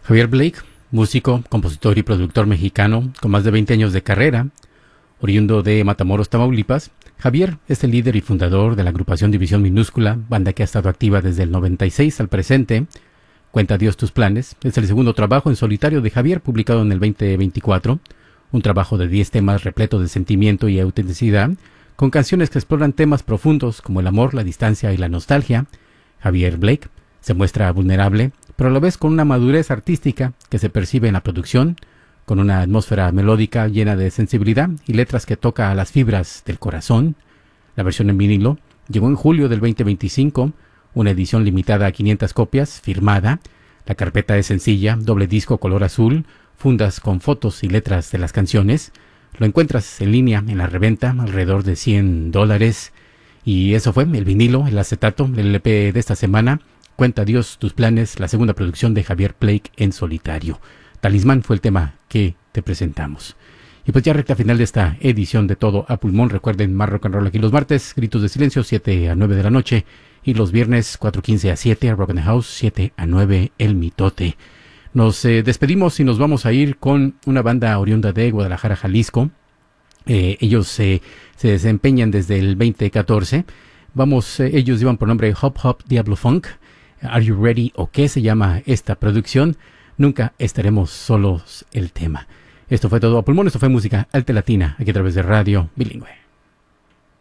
Javier Blake, músico, compositor y productor mexicano con más de 20 años de carrera, oriundo de Matamoros, Tamaulipas. Javier es el líder y fundador de la agrupación División Minúscula, banda que ha estado activa desde el 96 al presente. Cuenta Dios tus planes es el segundo trabajo en solitario de Javier, publicado en el 2024, un trabajo de 10 temas repleto de sentimiento y autenticidad, con canciones que exploran temas profundos como el amor, la distancia y la nostalgia. Javier Blake se muestra vulnerable, pero a la vez con una madurez artística que se percibe en la producción, con una atmósfera melódica llena de sensibilidad y letras que toca a las fibras del corazón. La versión en vinilo llegó en julio del 2025, una edición limitada a 500 copias, firmada. La carpeta es sencilla, doble disco color azul, fundas con fotos y letras de las canciones. Lo encuentras en línea en la reventa, alrededor de $100. Y eso fue el vinilo, el acetato, el LP de esta semana. Cuenta Dios tus planes, la segunda producción de Javier Blake en solitario. Talismán fue el tema que te presentamos. Y pues ya recta final de esta edición de Todo a Pulmón. Recuerden, más rock and roll aquí los martes, Gritos de Silencio, 7 a 9 de la noche. Y los viernes, 4:15 a 7, Rock and House, 7 a 9, El Mitote. Nos despedimos y nos vamos a ir con una banda oriunda de Guadalajara, Jalisco. Ellos se desempeñan desde el 2014. Ellos llevan por nombre Hop Hop Diablo Funk. Are You Ready? ¿O qué se llama esta producción? Nunca estaremos solos, el tema. Esto fue Todo a Pulmón, esto fue música alta latina, aquí a través de Radio Bilingüe.